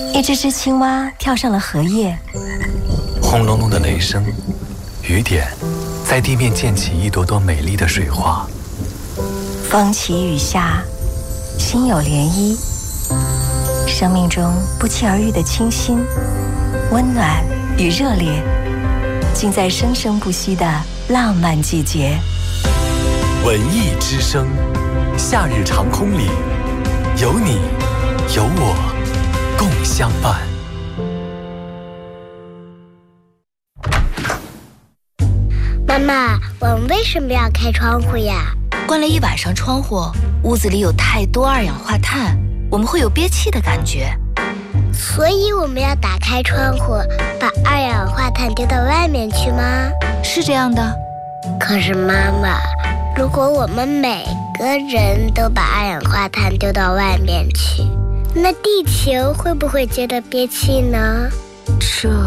一只只青蛙跳上了荷叶， 轰隆隆的雷声，雨点在地面溅起一朵朵美丽的水花。 风起雨下，心有涟漪。生命中不期而遇的清新、温暖与热烈，尽在生生不息的浪漫季节。 文艺之声，夏日长空里，有你有我共相伴。 妈妈，我们为什么要开窗户呀？ 关了一晚上窗户，屋子里有太多二氧化碳，我们会有憋气的感觉。 所以我们要打开窗户，把二氧化碳丢到外面去吗？ 是这样的。 可是妈妈，如果我们每个人都把二氧化碳丢到外面去，那地球会不会觉得憋气呢？ 这